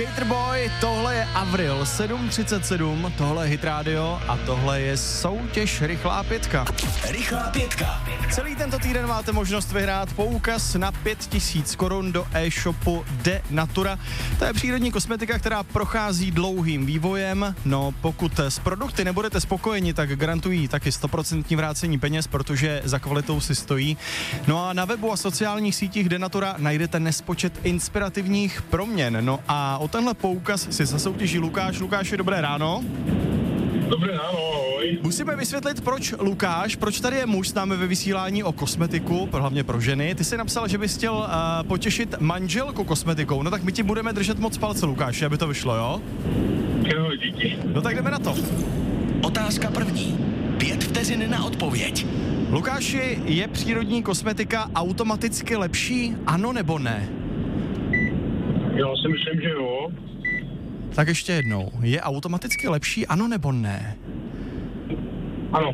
Boy, tohle je Avril 7:37, tohle je Hit Radio a tohle je soutěž Rychlá pětka. Rychlá pětka. Celý tento týden máte možnost vyhrát poukaz na 5000 korun do e-shopu De Natura. To je přírodní kosmetika, která prochází dlouhým vývojem. No, pokud s produkty nebudete spokojeni, tak garantují taky 100% vrácení peněz, protože za kvalitou si stojí. No a na webu a sociálních sítích De Natura najdete nespočet inspirativních proměn. No a o tenhle poukaz si zasoutěží Lukáš. Lukáši, dobré ráno. Dobré ráno, ahoj. Musíme vysvětlit, proč Lukáš, proč tady je muž s námi ve vysílání o kosmetiku, hlavně pro ženy. Ty jsi napsal, že bys chtěl potěšit manželku kosmetikou, no tak my ti budeme držet moc palce, Lukáši, aby to vyšlo, jo? Jo, díky. No tak jdeme na to. Otázka první. 5 vteřin na odpověď. Lukáši, je přírodní kosmetika automaticky lepší, ano nebo ne? Já si myslím, že jo. Tak ještě jednou. Je automaticky lepší, ano nebo ne? Ano.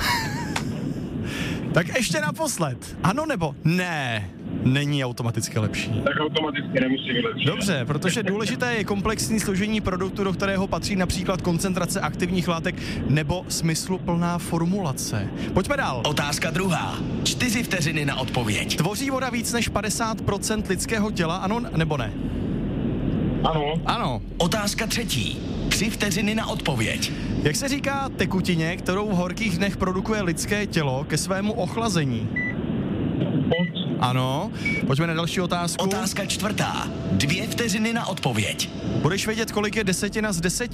Tak ještě naposled. Ano nebo ne? Není automaticky lepší. Tak automaticky nemusí být lepší. Dobře, protože důležité je komplexní složení produktu, do kterého patří například koncentrace aktivních látek nebo smysluplná formulace. Pojďme dál. Otázka druhá. 4 vteřiny na odpověď. Tvoří voda víc než 50% lidského těla, ano nebo ne? Ano. Ano. Otázka třetí. 3 vteřiny na odpověď. Jak se říká tekutině, kterou v horkých dnech produkuje lidské tělo ke svému ochlazení? Pot. Ano. Pojďme na další otázku. Otázka čtvrtá. 2 vteřiny na odpověď. Budeš vědět, kolik je desetina z 10?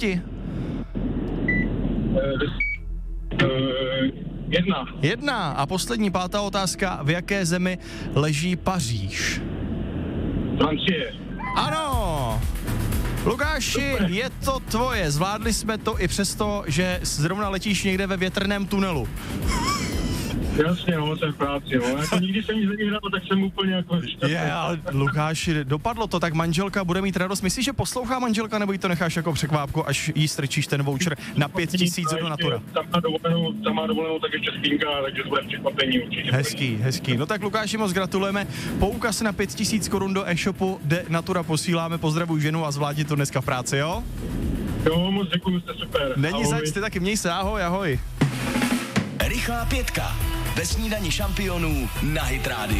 1. 1. A poslední, pátá otázka. V jaké zemi leží Paříž? Francie. Ano! Lukáši, je to tvoje. Zvládli jsme to i přesto, že zrovna letíš někde ve větrném tunelu. Jasně, no, jsem v práci, no. Jako nikdy jsem nic nevyhrál, tak jsem úplně jako šťastný. Ale Lukáši, dopadlo to, tak manželka bude mít radost. Myslíš, že poslouchá manželka, nebo jí to necháš jako překvápku, až jí strčíš ten voucher na 5000 do Natura? Tam má dovolenou, tak ještě spínka, takže to bude překvapení určitě. Hezký. No tak Lukáši, moc gratulujeme. Poukaz na 5000 korun do e-shopu De Natura posíláme. Pozdravuj ženu a zvládni to dneska v práci, jo? Jo, moc děkuju, jste super. Není zač, ty taky měj se, ahoj. Rychlá pětka. Ve snídani šampionů na Hit Radio.